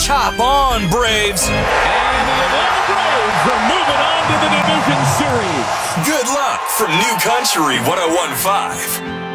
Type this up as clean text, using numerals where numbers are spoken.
Chop on, Braves. And the Atlanta Braves are moving on to the division series. Good luck from New Country 101.5.